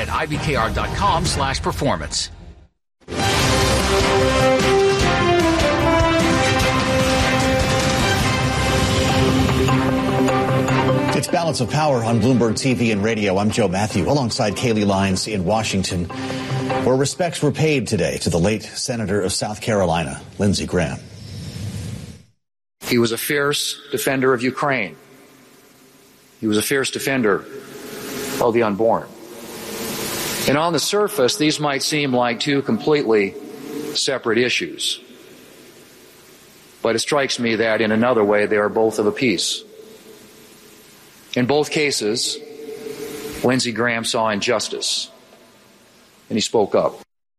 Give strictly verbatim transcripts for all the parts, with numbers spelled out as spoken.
at I B K R dot com slash performance. It's Balance of Power on Bloomberg T V and radio. I'm Joe Matthew, alongside Kaylee Lyons in Washington, where respects were paid today to the late Senator of South Carolina, Lindsey Graham. He was a fierce defender of Ukraine. He was a fierce defender of the unborn. And on the surface, these might seem like two completely separate issues. But it strikes me that in another way, they are both of a piece. In both cases, Lindsey Graham saw injustice, and he spoke up.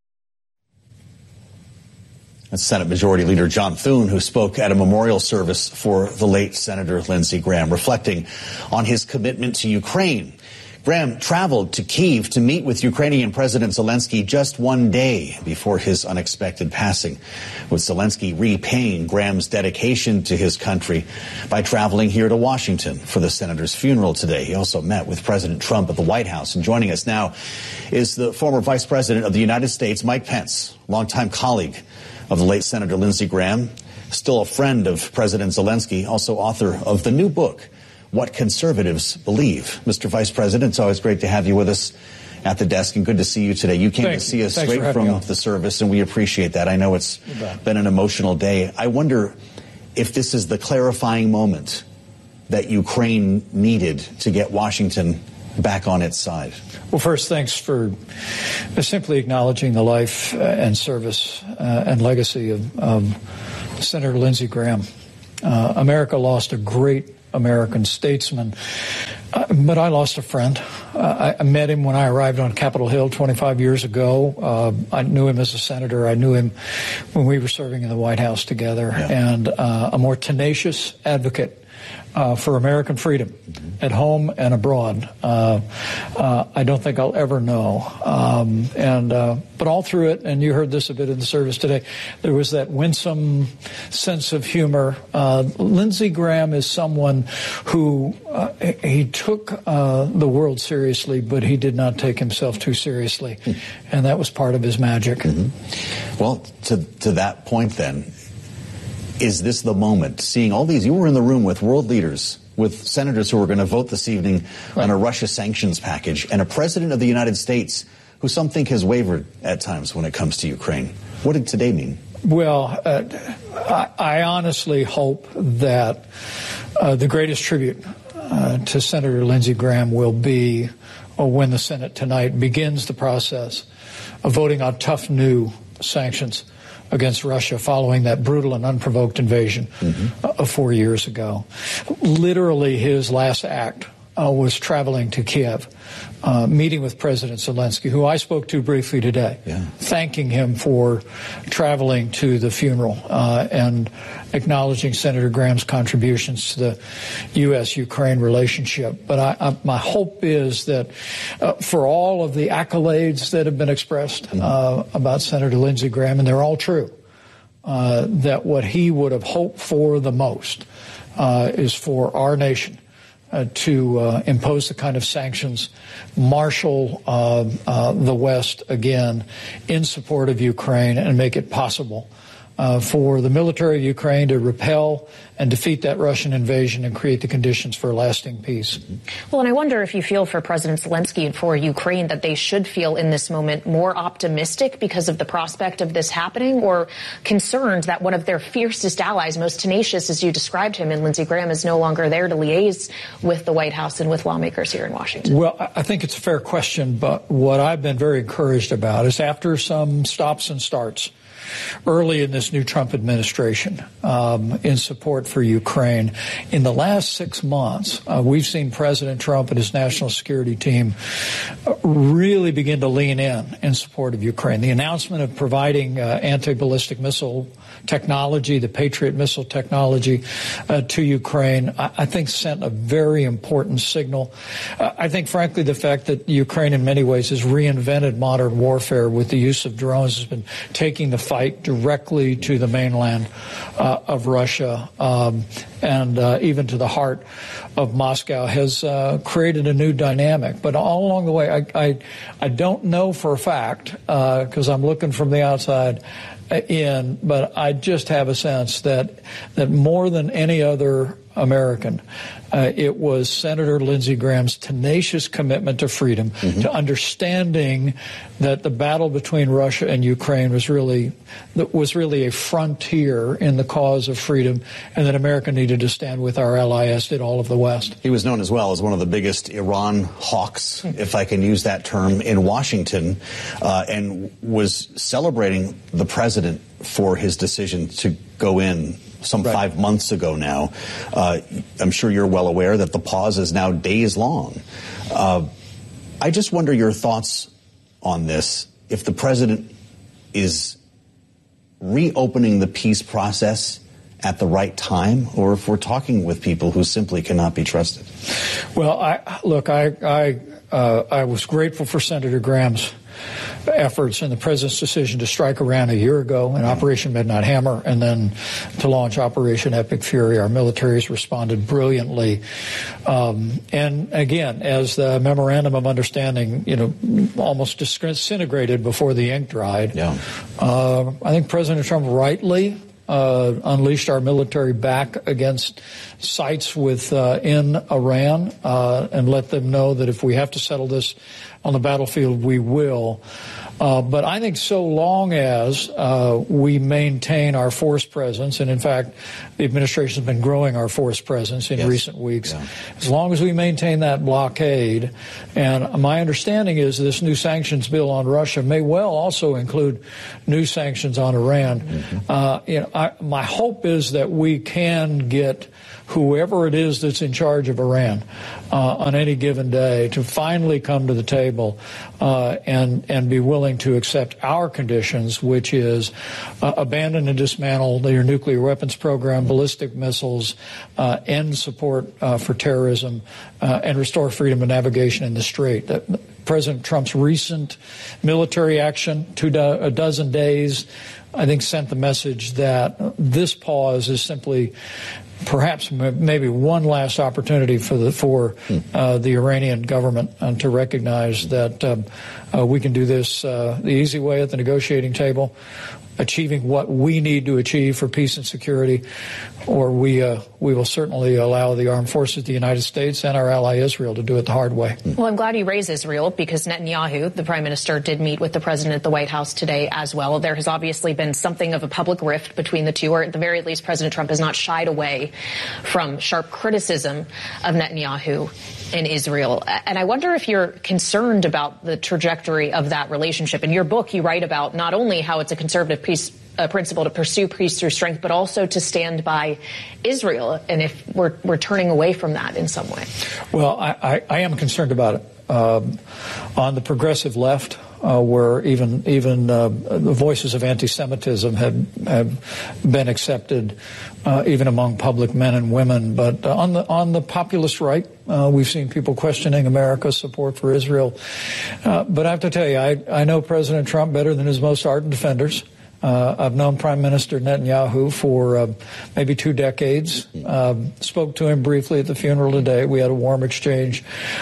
That's Senate Majority Leader John Thune, who spoke at a memorial service for the late Senator Lindsey Graham, reflecting on his commitment to Ukraine. Graham traveled to Kyiv to meet with Ukrainian President Zelensky just one day before his unexpected passing, with Zelensky repaying Graham's dedication to his country by traveling here to Washington for the senator's funeral today. He also met with President Trump at the White House. And joining us now is the former Vice President of the United States, Mike Pence, longtime colleague of the late Senator Lindsey Graham, still a friend of President Zelensky, also author of the new book, What Conservatives Believe. Mister Vice President, it's always great to have you with us at the desk, and good to see you today. You came Thanks. to see us Thanks straight from the service, and we appreciate that. I know it's been an emotional day. I wonder if this is the clarifying moment that Ukraine needed to get Washington back on its side. Well, first, thanks for simply acknowledging the life and service uh, and legacy of, of Senator Lindsey Graham. Uh, America lost a great American statesman, uh, but I lost a friend. Uh, I, I met him when I arrived on Capitol Hill twenty-five years ago. Uh, I knew him as a senator. I knew him when we were serving in the White House together, yeah. and uh, a more tenacious advocate Uh, for American freedom mm-hmm. at home and abroad. Uh, uh, I don't think I'll ever know. Um, and uh, but all through it, and you heard this a bit in the service today, there was that winsome sense of humor. Uh, Lindsey Graham is someone who uh, he took uh, the world seriously, but he did not take himself too seriously, mm-hmm. and that was part of his magic. Mm-hmm. Well, to to that point, then. Is this the moment, seeing all these, you were in the room with world leaders, with senators who are going to vote this evening right. on a Russia sanctions package, and a president of the United States who some think has wavered at times when it comes to Ukraine. What did today mean? Well, uh, I, I honestly hope that uh, the greatest tribute uh, to Senator Lindsey Graham will be uh, when the Senate tonight begins the process of voting on tough new sanctions against Russia following that brutal and unprovoked invasion mm-hmm. uh, four years ago. Literally, his last act uh, was traveling to Kiev, uh, meeting with President Zelensky, who I spoke to briefly today, yeah. thanking him for traveling to the funeral uh, and acknowledging Senator Graham's contributions to the U S Ukraine relationship. But I, I, my hope is that uh, for all of the accolades that have been expressed uh, about Senator Lindsey Graham, and they're all true, uh, that what he would have hoped for the most uh, is for our nation Uh, to uh, impose the kind of sanctions, marshal uh, uh, the West again in support of Ukraine, and make it possible uh, for the military of Ukraine to repel and defeat that Russian invasion and create the conditions for a lasting peace. Well, and I wonder if you feel for President Zelensky and for Ukraine that they should feel in this moment more optimistic because of the prospect of this happening, or concerned that one of their fiercest allies, most tenacious as you described him, and Lindsey Graham, is no longer there to liaise with the White House and with lawmakers here in Washington? Well, I think it's a fair question, but what I've been very encouraged about is after some stops and starts early in this new Trump administration um, in support for Ukraine, in the last six months, uh, we've seen President Trump and his national security team really begin to lean in in support of Ukraine. The announcement of providing uh, anti-ballistic missile technology, the Patriot missile technology uh, to Ukraine, I, I think sent a very important signal. Uh, I think, frankly, the fact that Ukraine in many ways has reinvented modern warfare with the use of drones has been taking the fight fight directly to the mainland uh, of Russia um, and uh, even to the heart of Moscow has uh, created a new dynamic. But all along the way, I, I, I don't know for a fact, because uh, I'm looking from the outside in, but I just have a sense that that more than any other American, uh, it was Senator Lindsey Graham's tenacious commitment to freedom, mm-hmm. to understanding that the battle between Russia and Ukraine was really was really a frontier in the cause of freedom, and that America needed to stand with our ally, as did all of the West. He was known as well as one of the biggest Iran hawks, if I can use that term, in Washington, uh, and was celebrating the president for his decision to go in some right. five months ago now. Uh, I'm sure you're well aware that the pause is now days long. Uh, I just wonder your thoughts on this. If the president is reopening the peace process at the right time, or if we're talking with people who simply cannot be trusted. Well, I, look, I I, uh, I was grateful for Senator Graham's efforts and the president's decision to strike Iran a year ago in Operation Midnight Hammer, and then to launch Operation Epic Fury. Our militaries responded brilliantly. Um, and again, as the memorandum of understanding, you know, almost disintegrated before the ink dried, yeah. uh, I think President Trump rightly Uh, unleashed our military back against sites with uh, in Iran uh, and let them know that if we have to settle this on the battlefield, we will. Uh, but I think so long as uh, we maintain our force presence, and in fact, the administration has been growing our force presence in yes. recent weeks, yeah. as long as we maintain that blockade, and my understanding is this new sanctions bill on Russia may well also include new sanctions on Iran. Mm-hmm. Uh, you know, I, my hope is that we can get whoever it is that's in charge of Iran uh, on any given day to finally come to the table uh, and and be willing to accept our conditions, which is uh, abandon and dismantle their nuclear weapons program, ballistic missiles, uh, end support uh, for terrorism, uh, and restore freedom of navigation in the Strait. That, President Trump's recent military action, two do- a dozen days, I think sent the message that this pause is simply perhaps maybe one last opportunity for the for uh, the Iranian government uh, to recognize that um, uh, we can do this uh, the easy way at the negotiating table, achieving what we need to achieve for peace and security, or we uh, we will certainly allow the armed forces of the United States and our ally Israel to do it the hard way. Well, I'm glad you raised Israel, because Netanyahu, the prime minister, did meet with the president at the White House today as well. There has obviously been something of a public rift between the two, or at the very least, President Trump has not shied away from sharp criticism of Netanyahu in Israel. And I wonder if you're concerned about the trajectory of that relationship. In your book, you write about not only how it's a conservative peace uh, principle to pursue peace through strength, but also to stand by Israel, and if we're, we're turning away from that in some way. Well, I, I, I am concerned about it. Um, on the progressive left, uh, where even even uh, the voices of anti-Semitism have, have been accepted, uh, even among public men and women. But uh, on the on the populist right, uh, we've seen people questioning America's support for Israel. Uh, but I have to tell you, I, I know President Trump better than his most ardent defenders. Uh, I've known Prime Minister Netanyahu for uh, maybe two decades. Uh, spoke to him briefly at the funeral today. We had a warm exchange.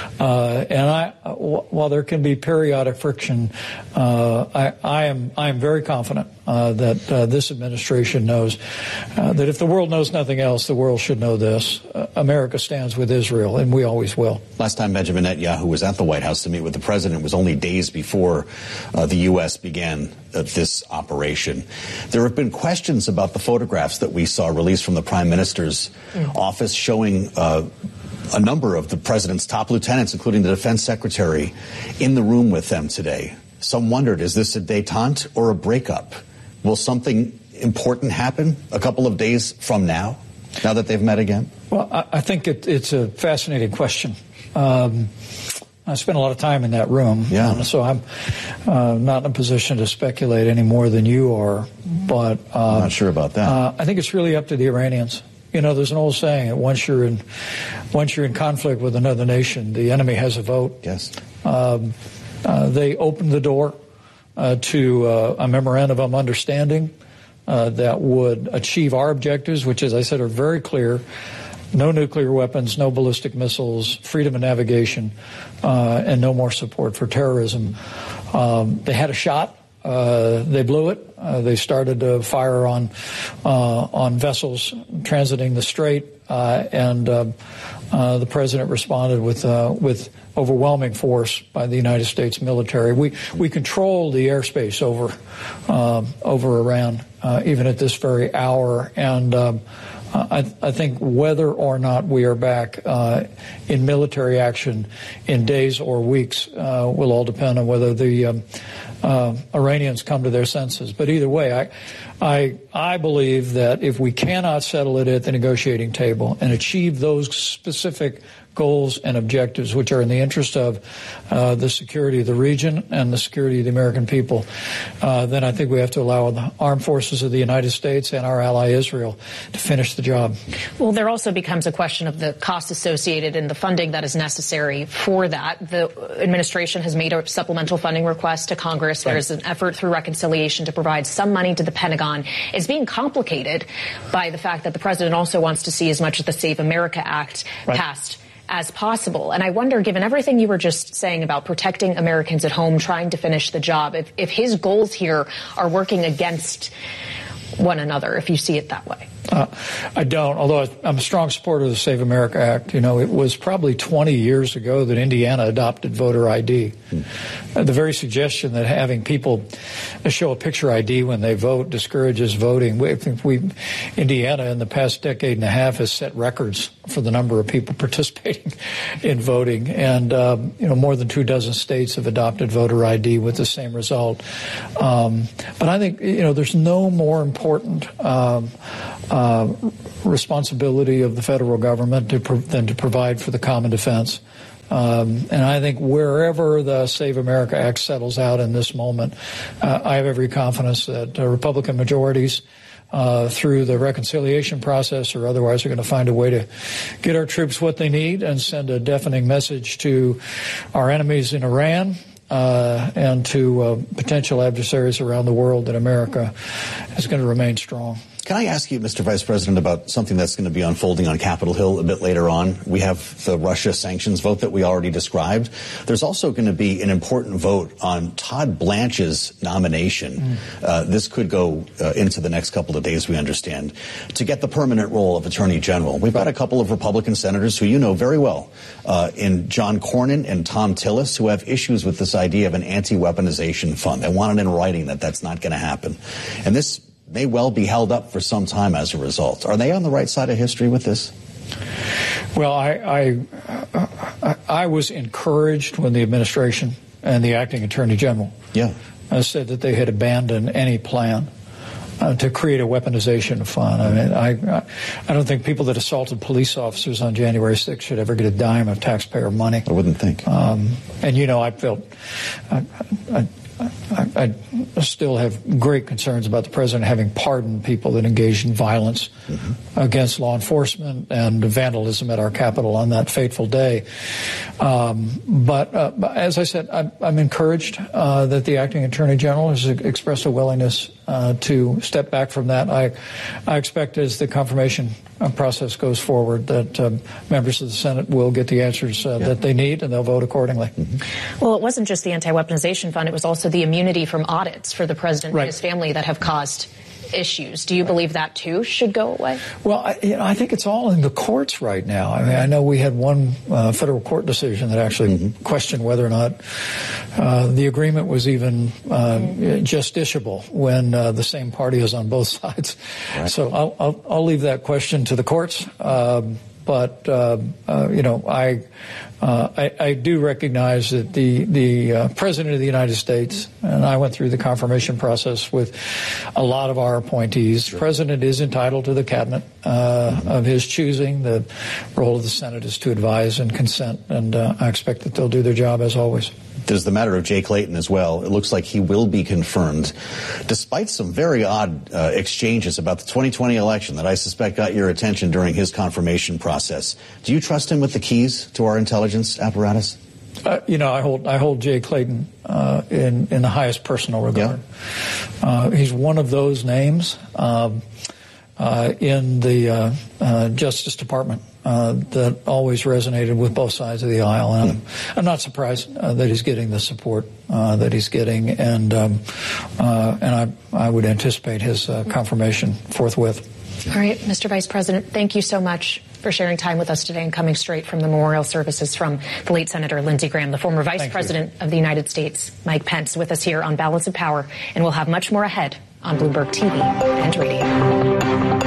Uh, and I, w- while there can be periodic friction, uh, I, I am I am very confident uh, that uh, this administration knows uh, that if the world knows nothing else, the world should know this. Uh, America stands with Israel, and we always will. Last time Benjamin Netanyahu was at the White House to meet with the president was only days before uh, the U S began uh, this operation. There have been questions about the photographs that we saw released from the Prime Minister's mm. office showing uh, a number of the president's top lieutenants, including the defense secretary, in the room with them today. Some wondered, is this a détente or a breakup? Will something important happen a couple of days from now, now that they've met again? Well, I, I think it, it's a fascinating question. Um, I spent a lot of time in that room, yeah. so I'm uh, not in a position to speculate any more than you are. But uh, I'm not sure about that. Uh, I think it's really up to the Iranians. You know, there's an old saying that once you're in once you're in conflict with another nation, the enemy has a vote. Yes. Um, uh, they opened the door uh, to uh, a memorandum of understanding uh, that would achieve our objectives, which, as I said, are very clear. No nuclear weapons, no ballistic missiles, freedom of navigation, uh, and no more support for terrorism. Um, they had a shot. Uh, they blew it. Uh, they started to fire on uh, on vessels transiting the strait, uh, and uh, uh, the president responded with uh, with overwhelming force by the United States military. We we control the airspace over um, over Iran, uh, even at this very hour, and. Um, I, I think whether or not we are back uh, in military action in days or weeks uh, will all depend on whether the um, uh, Iranians come to their senses. But either way, I, I, I believe that if we cannot settle it at the negotiating table and achieve those specific goals and objectives, which are in the interest of uh, the security of the region and the security of the American people, uh, then I think we have to allow the armed forces of the United States and our ally Israel to finish the job. Well, there also becomes a question of the costs associated and the funding that is necessary for that. The administration has made a supplemental funding request to Congress. Right. There's an effort through reconciliation to provide some money to the Pentagon. It's being complicated by the fact that the president also wants to see as much of the Save America Act right. passed as possible. And I wonder, given everything you were just saying about protecting Americans at home, trying to finish the job, if, if his goals here are working against one another, if you see it that way. Uh, I don't, although I'm a strong supporter of the Save America Act. You know, it was probably twenty years ago that Indiana adopted voter I D. Hmm. Uh, the very suggestion that having people show a picture I D when they vote discourages voting. We, I think we, Indiana in the past decade and a half has set records for the number of people participating in voting. And, um, you know, more than two dozen states have adopted voter I D with the same result. Um, but I think, you know, there's no more important um, Uh, responsibility of the federal government to pro- than to provide for the common defense. Um, and I think wherever the Save America Act settles out in this moment, uh, I have every confidence that uh, Republican majorities uh, through the reconciliation process or otherwise are going to find a way to get our troops what they need and send a deafening message to our enemies in Iran uh, and to uh, potential adversaries around the world that America is going to remain strong. Can I ask you, Mister Vice President, about something that's going to be unfolding on Capitol Hill a bit later on? We have the Russia sanctions vote that we already described. There's also going to be an important vote on Todd Blanche's nomination. Mm. Uh, this could go uh, into the next couple of days, we understand, to get the permanent role of Attorney General. We've got a couple of Republican senators who you know very well, uh, in John Cornyn and Tom Tillis, who have issues with this idea of an anti-weaponization fund. They want it in writing that that's not going to happen. And this may well be held up for some time as a result. Are they on the right side of history with this? Well, I, I, I was encouraged when the administration and the acting attorney general yeah. said that they had abandoned any plan uh, to create a weaponization fund. I mean, I, I don't think people that assaulted police officers on January sixth should ever get a dime of taxpayer money. I wouldn't think. Um, and, you know, I felt... I, I, I, I still have great concerns about the president having pardoned people that engaged in violence mm-hmm. against law enforcement and vandalism at our Capitol on that fateful day. Um, but uh, as I said, I'm, I'm encouraged uh, that the acting attorney general has expressed a willingness uh, to step back from that. I, I expect as the confirmation process goes forward that um, members of the Senate will get the answers uh, yeah. that they need, and they'll vote accordingly. Mm-hmm. Well, it wasn't just the anti-weaponization fund. It was also the immunity from audits for the president right. and his family that have caused issues. Do you believe that, too, should go away? Well, I, you know, I think it's all in the courts right now. I mean, I know we had one uh, federal court decision that actually mm-hmm. questioned whether or not uh, the agreement was even uh, mm-hmm. justiciable when uh, the same party is on both sides. Right. So I'll, I'll, I'll leave that question to the courts. Um, But, uh, uh, you know, I, uh, I I do recognize that the, the uh, President of the United States, and I went through the confirmation process with a lot of our appointees, sure. the President is entitled to the cabinet uh, mm-hmm. of his choosing. The role of the Senate is to advise and consent, and uh, I expect that they'll do their job as always. There's the matter of Jay Clayton as well. It looks like he will be confirmed, despite some very odd uh, exchanges about the twenty twenty election that I suspect got your attention during his confirmation process. Do you trust him with the keys to our intelligence apparatus? Uh, you know, I hold I hold Jay Clayton uh, uh, in, in the highest personal regard. Yeah. Uh, he's one of those names um, uh, in the uh, uh, Justice Department uh, that always resonated with both sides of the aisle. And I'm, I'm not surprised uh, that he's getting the support uh, that he's getting, and um, uh, and I, I would anticipate his uh, confirmation forthwith. All right, Mister Vice President, thank you so much for sharing time with us today and coming straight from the memorial services from the late Senator Lindsey Graham, the former Vice Thank President you. of the United States. Mike Pence with us here on Balance of Power, and we'll have much more ahead on Bloomberg T V and radio.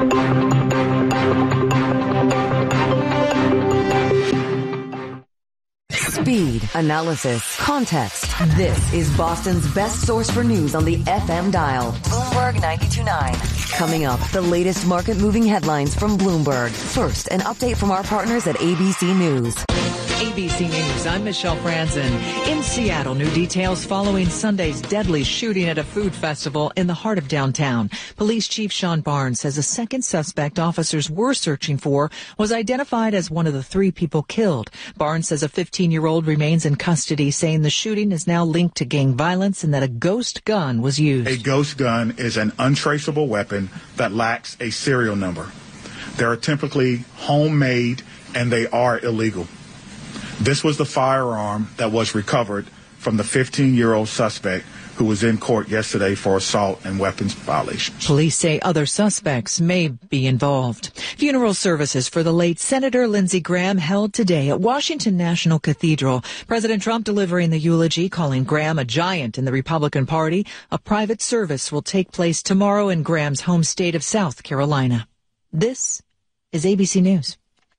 Speed, analysis, context. This is Boston's best source for news on the F M dial. Bloomberg ninety-two point nine. Coming up, the latest market-moving headlines from Bloomberg. First, an update from our partners at A B C News. A B C News, I'm Michelle Franzen. In Seattle, new details following Sunday's deadly shooting at a food festival in the heart of downtown. Police Chief Sean Barnes says a second suspect officers were searching for was identified as one of the three people killed. Barnes says a fifteen-year-old remains in custody, saying the shooting is now linked to gang violence and that a ghost gun was used. A ghost gun is an untraceable weapon that lacks a serial number. They are typically homemade and they are illegal. This was the firearm that was recovered from the fifteen-year-old suspect who was in court yesterday for assault and weapons violations. Police say other suspects may be involved. Funeral services for the late Senator Lindsey Graham held today at Washington National Cathedral. President Trump delivering the eulogy, calling Graham a giant in the Republican Party. A private service will take place tomorrow in Graham's home state of South Carolina. This is A B C News.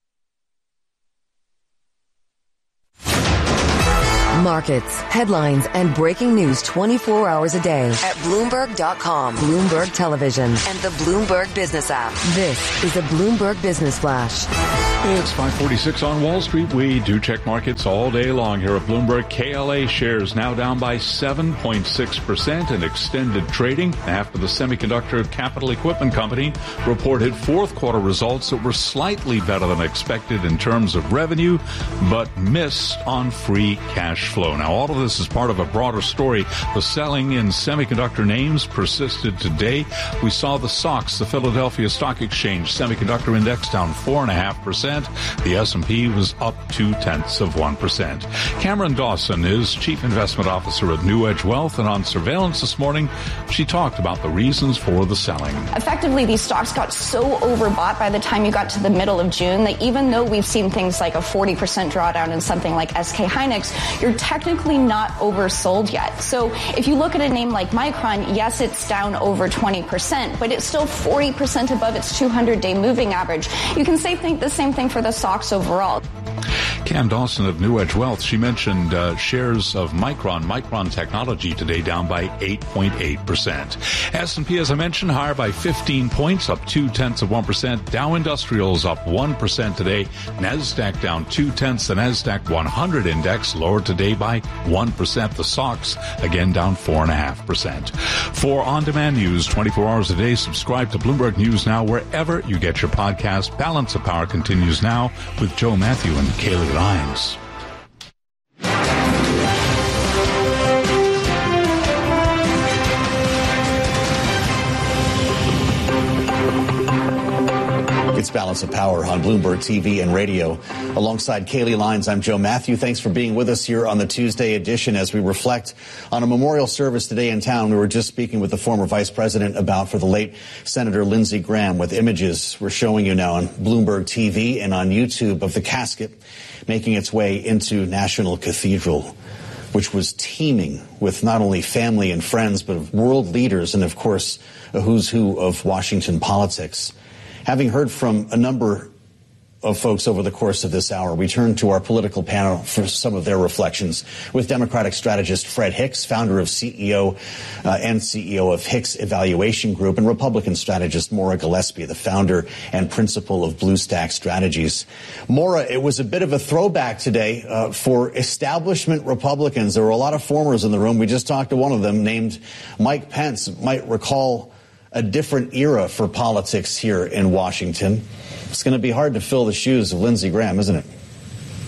Markets, headlines, and breaking news twenty-four hours a day at Bloomberg dot com, Bloomberg Television, and the Bloomberg Business app. This is a Bloomberg Business Flash. It's five forty-six on Wall Street. We do check markets all day long here at Bloomberg. K L A shares now down by seven point six percent in extended trading after the Semiconductor Capital Equipment Company reported fourth quarter results that were slightly better than expected in terms of revenue, but missed on free cash flow. Now, all of this is part of a broader story. The selling in semiconductor names persisted today. We saw the S O X, the Philadelphia Stock Exchange Semiconductor Index, down four point five percent. The S and P was up two-tenths of one percent. Cameron Dawson is Chief Investment Officer at New Edge Wealth, and on Surveillance this morning, she talked about the reasons for the selling. Effectively, these stocks got so overbought by the time you got to the middle of June that even though we've seen things like a forty percent drawdown in something like S K Hynix, you're technically not oversold yet. So if you look at a name like Micron, yes, it's down over twenty percent, but it's still forty percent above its two hundred day moving average. You can say think the same thing for the S O X overall. Cam Dawson of New Edge Wealth, she mentioned uh, shares of Micron, Micron Technology today down by eight point eight percent. S and P, as I mentioned, higher by fifteen points, up two-tenths of one percent. Dow Industrials up one percent today. NASDAQ down two-tenths. The NASDAQ one hundred index lower today by one percent. The S O X, again, down four point five percent. For on-demand news twenty-four hours a day, subscribe to Bloomberg News Now wherever you get your podcast. Balance of Power continues now with Joe Matthew and Kaylee Lyons. It's Balance of Power on Bloomberg T V and radio. Alongside Kaylee Lyons, I'm Joe Matthew. Thanks for being with us here on the Tuesday edition as we reflect on a memorial service today in town. We were just speaking with the former vice president about for the late Senator Lindsey Graham, with images we're showing you now on Bloomberg T V and on YouTube of the casket making its way into National Cathedral, which was teeming with not only family and friends, but of world leaders and, of course, a who's who of Washington politics. Having heard from a number of folks over the course of this hour, we turn to our political panel for some of their reflections with Democratic strategist Fred Hicks, founder of C E O uh, and C E O of Hicks Evaluation Group, and Republican strategist Maura Gillespie, the founder and principal of BlueStack Strategies. Maura, it was a bit of a throwback today uh, for establishment Republicans. There were a lot of formers in the room. We just talked to one of them named Mike Pence. Might recall a different era for politics here in Washington. It's going to be hard to fill the shoes of Lindsey Graham, isn't it?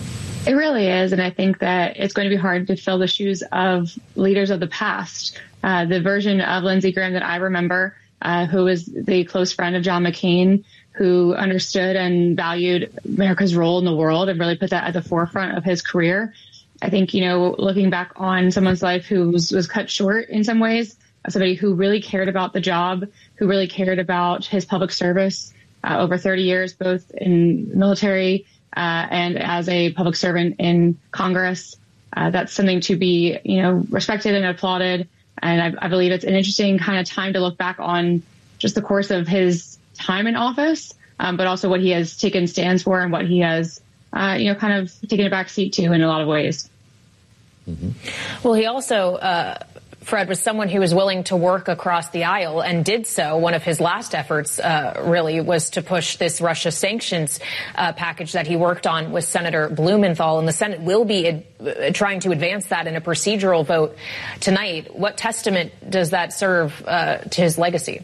It really is, and I think that it's going to be hard to fill the shoes of leaders of the past. Uh, the version of Lindsey Graham that I remember, uh, who was the close friend of John McCain, who understood and valued America's role in the world and really put that at the forefront of his career. I think, you know, looking back on someone's life who was, was cut short in some ways, somebody who really cared about the job, who really cared about his public service uh, over thirty years, both in military uh, and as a public servant in Congress. Uh, that's something to be, you know, respected and applauded. And I, I believe it's an interesting kind of time to look back on just the course of his time in office, um, but also what he has taken stands for and what he has, uh, you know, kind of taken a back seat to in a lot of ways. Mm-hmm. Well, he also, uh, Fred, was someone who was willing to work across the aisle and did so. One of his last efforts, uh, really, was to push this Russia sanctions uh, package that he worked on with Senator Blumenthal. And the Senate will be uh, trying to advance that in a procedural vote tonight. What testament does that serve uh, to his legacy?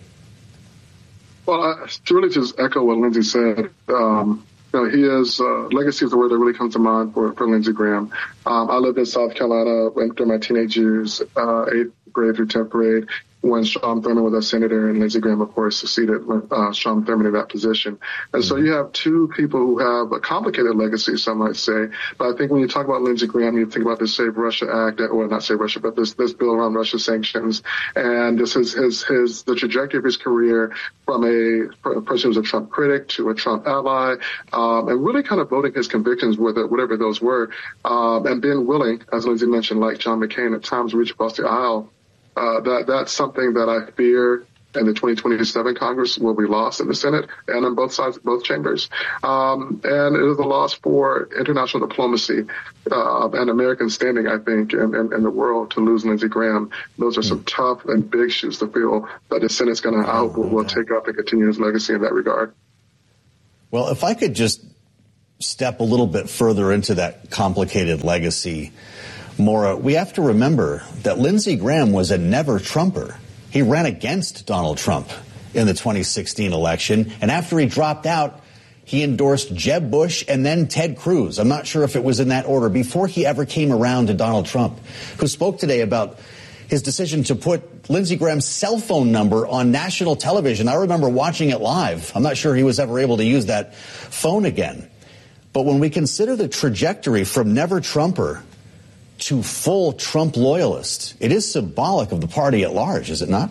Well, uh, to really just echo what Lindsey said, um, you know, he is, uh, legacy is the word that really comes to mind for, for Lindsey Graham. Um, I lived in South Carolina during my teenage years, uh, eighth grade through tenth grade, when Strom Thurmond was our senator, and Lindsey Graham, of course, succeeded uh, Strom Thurmond in that position. And so you have two people who have a complicated legacy, some might say. But I think when you talk about Lindsey Graham, you think about the Save Russia Act, or not Save Russia, but this this bill around Russia sanctions, and this is his his the trajectory of his career from a, a person who was a Trump critic to a Trump ally, um, and really kind of voting his convictions, whether whatever those were, um, and being willing, as Lindsey mentioned, like John McCain, at times reach across the aisle. Uh, that that's something that I fear in the twenty twenty-seven Congress will be lost in the Senate and in both sides, both chambers. Um, and it is a loss for international diplomacy uh, and American standing, I think, in, in, in the world to lose Lindsey Graham. Those are some tough and big shoes to fill that the Senate's going to, I hope, will, will take up and continue his legacy in that regard. Well, if I could just step a little bit further into that complicated legacy, Maura, we have to remember that Lindsey Graham was a never-Trumper. He ran against Donald Trump in the twenty sixteen election, and after he dropped out, he endorsed Jeb Bush and then Ted Cruz. I'm not sure if it was in that order, before he ever came around to Donald Trump, who spoke today about his decision to put Lindsey Graham's cell phone number on national television. I remember watching it live. I'm not sure he was ever able to use that phone again. But when we consider the trajectory from never-Trumper to full Trump loyalist, it is symbolic of the party at large, is it not?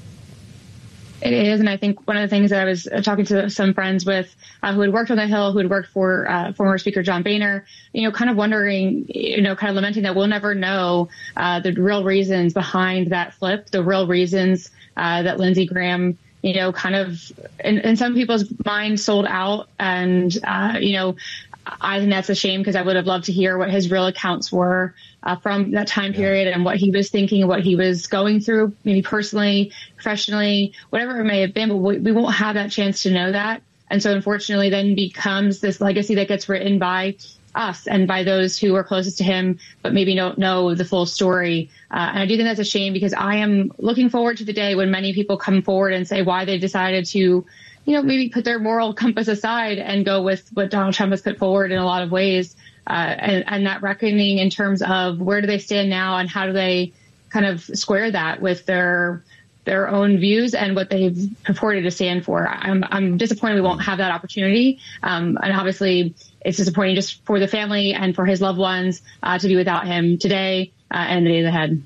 It is, and I think one of the things that I was talking to some friends with uh, who had worked on the Hill, who had worked for uh, former Speaker John Boehner, you know, kind of wondering, you know, kind of lamenting that we'll never know uh, the real reasons behind that flip, the real reasons uh, that Lindsey Graham, you know, kind of, in, in some people's minds, sold out. And, uh, you know, I think that's a shame, because I would have loved to hear what his real accounts were uh, from that time period and what he was thinking, what he was going through, maybe personally, professionally, whatever it may have been. But we, we won't have that chance to know that. And so unfortunately then becomes this legacy that gets written by us and by those who are closest to him, but maybe don't know the full story. Uh, and I do think that's a shame, because I am looking forward to the day when many people come forward and say why they decided to, you know, maybe put their moral compass aside and go with what Donald Trump has put forward in a lot of ways. Uh, and, and that reckoning in terms of where do they stand now and how do they kind of square that with their their own views and what they've purported to stand for. I'm, I'm disappointed we won't have that opportunity. Um, and obviously it's disappointing just for the family and for his loved ones uh, to be without him today uh, and the days ahead.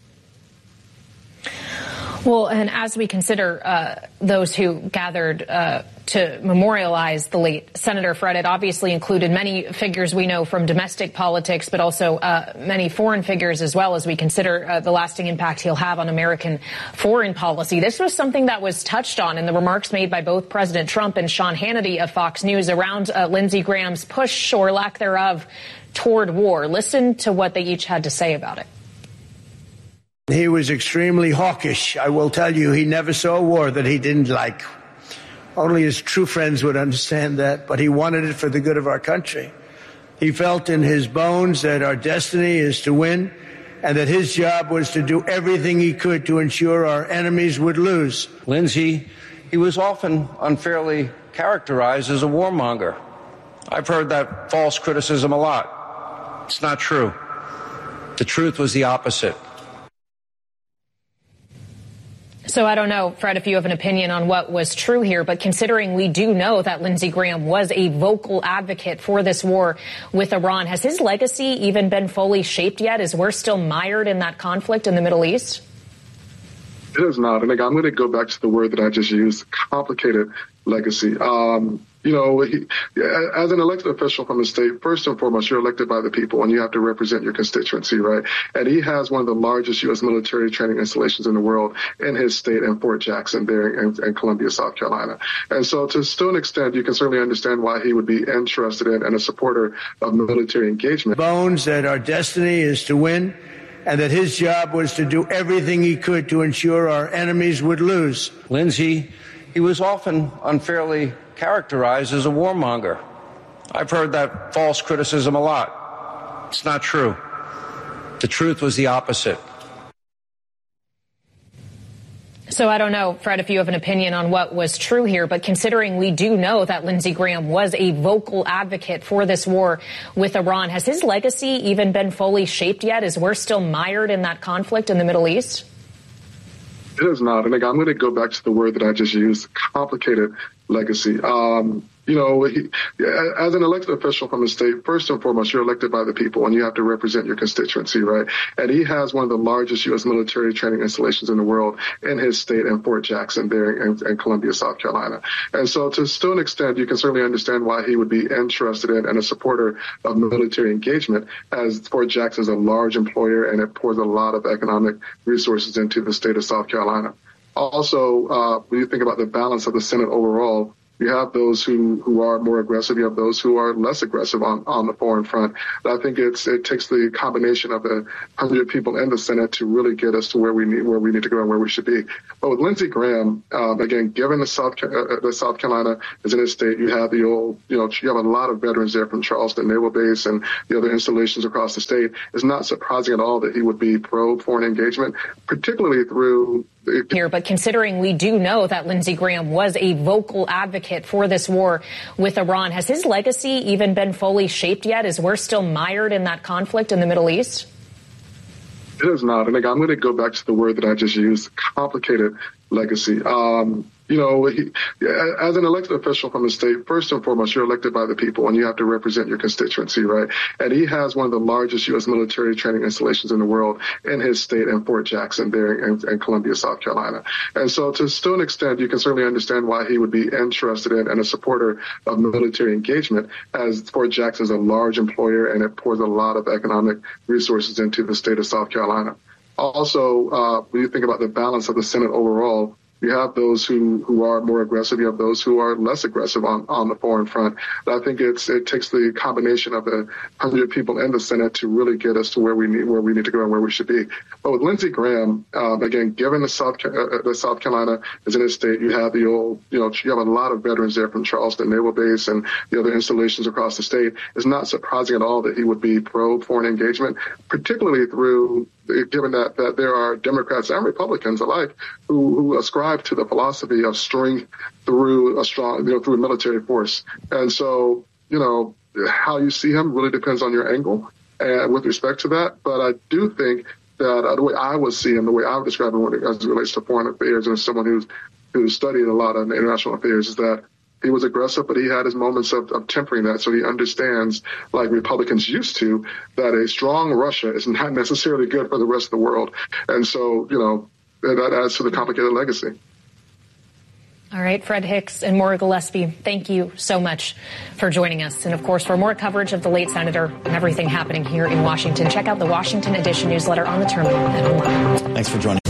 Well, and as we consider uh, those who gathered uh, to memorialize the late Senator Fred, it obviously included many figures we know from domestic politics, but also uh, many foreign figures as well, as we consider uh, the lasting impact he'll have on American foreign policy. This was something that was touched on in the remarks made by both President Trump and Sean Hannity of Fox News around uh, Lindsey Graham's push, or lack thereof, toward war. Listen to what they each had to say about it. He was extremely hawkish. I will tell you, he never saw a war that he didn't like. Only his true friends would understand that, but he wanted it for the good of our country. He felt in his bones that our destiny is to win, and that his job was to do everything he could to ensure our enemies would lose. Lindsey, he was often unfairly characterized as a warmonger. I've heard that false criticism a lot. It's not true. The truth was the opposite. So I don't know, Fred, if you have an opinion on what was true here, but considering we do know that Lindsey Graham was a vocal advocate for this war with Iran, has his legacy even been fully shaped yet as we're still mired in that conflict in the Middle East? It is not. And again, I'm going to go back to the word that I just used, complicated legacy. Um, you know, he, as an elected official from the state, first and foremost, you're elected by the people and you have to represent your constituency, right? And he has one of the largest U S military training installations in the world in his state in Fort Jackson there in, in Columbia, South Carolina. And so to still an extent, you can certainly understand why he would be interested in and a supporter of military engagement. Bones that our destiny is to win, and that his job was to do everything he could to ensure our enemies would lose. Lindsey, he was often unfairly characterized as a warmonger. I've heard that false criticism a lot. It's not true. The truth was the opposite. So I don't know, Fred, if you have an opinion on what was true here, but considering we do know that Lindsey Graham was a vocal advocate for this war with Iran, has his legacy even been fully shaped yet as we're still mired in that conflict in the Middle East? It is not. And again, I'm going to go back to the word that I just used, complicated legacy. Um, you know, he, as an elected official from the state, first and foremost, you're elected by the people and you have to represent your constituency, right? And he has one of the largest U S military training installations in the world in his state in Fort Jackson there in, in Columbia, South Carolina. And so to still an extent, you can certainly understand why he would be interested in and a supporter of military engagement, as Fort Jackson is a large employer and it pours a lot of economic resources into the state of South Carolina. Also, uh, when you think about the balance of the Senate overall, you have those who, who are more aggressive. You have those who are less aggressive on, on the foreign front. And I think it's it takes the combination of the hundred people in the Senate to really get us to where we need where we need to go and where we should be. But with Lindsey Graham, um, again, given the South uh, the South Carolina is in his state, you have the old you know you have a lot of veterans there from Charleston Naval Base and the other installations across the state. It's not surprising at all that he would be pro foreign engagement, particularly through. Here, but considering we do know that Lindsey Graham was a vocal advocate for this war with Iran, has his legacy even been fully shaped yet as we're still mired in that conflict in the Middle East? It is not. And again, I'm going to go back to the word that I just used, complicated legacy. Um, you know, he, as an elected official from the state, first and foremost, you're elected by the people and you have to represent your constituency, right? And he has one of the largest U S military training installations in the world in his state in Fort Jackson there in, in Columbia, South Carolina. And so to still an extent, you can certainly understand why he would be interested in and a supporter of military engagement, as Fort Jackson is a large employer and it pours a lot of economic resources into the state of South Carolina. Also, uh, when you think about the balance of the Senate overall, you have those who, who are more aggressive. You have those who are less aggressive on, on the foreign front. And I think it's it takes the combination of the hundred people in the Senate to really get us to where we need where we need to go and where we should be. But with Lindsey Graham, um, again, given the South uh, the South Carolina is in his state, you have the old you know you have a lot of veterans there from Charleston Naval Base and the other installations across the state. It's not surprising at all that he would be pro foreign engagement, particularly through. Given that, that there are Democrats and Republicans alike who, who ascribe to the philosophy of strength through a strong, you know, through a military force. And so, you know, how you see him really depends on your angle and with respect to that. But I do think that uh, the way I would see him, the way I would describe him when it, as it relates to foreign affairs and as someone who's, who's studied a lot of international affairs is that he was aggressive, but he had his moments of, of tempering that. So he understands, like Republicans used to, that a strong Russia is not necessarily good for the rest of the world. And so, you know, that adds to the complicated legacy. All right, Fred Hicks and Maura Gillespie, thank you so much for joining us. And, of course, for more coverage of the late senator and everything happening here in Washington, check out the Washington Edition newsletter on the terminal and online. Thanks for joining.